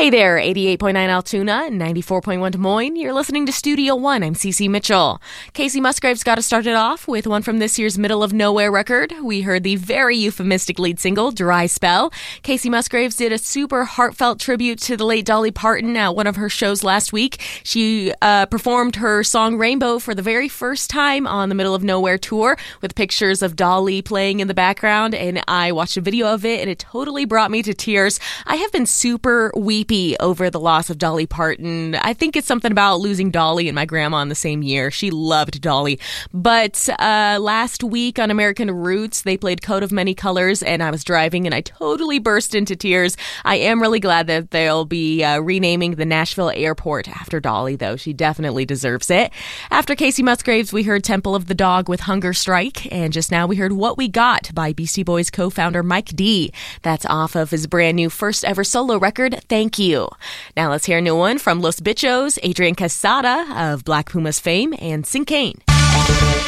Hey there, 88.9 Altoona, 94.1 Des Moines. You're listening to Studio One. I'm Cece Mitchell. Casey Musgraves got us started off with one from this year's Middle of Nowhere record. We heard the very euphemistic lead single, Dry Spell. Casey Musgraves did a super heartfelt tribute to the late Dolly Parton at one of her shows last week. She performed her song Rainbow for the very first time on the Middle of Nowhere tour with pictures of Dolly playing in the background, and I watched a video of it, and it totally brought me to tears. I have been super weepy over the loss of Dolly Parton. I think it's something about losing Dolly and my grandma in the same year. She loved Dolly. But last week on American Roots, they played Coat of Many Colors, and I was driving, and I totally burst into tears. I am really glad that they'll be renaming the Nashville airport after Dolly, though. She definitely deserves it. After Casey Musgraves, we heard Temple of the Dog with Hunger Strike, and just now we heard What We Got by Beastie Boys co-founder Mike D. That's off of his brand new first ever solo record, Thank You. Now let's hear a new one from Los Bichos, Adrian Quesada of Black Pumas fame, and Sincane.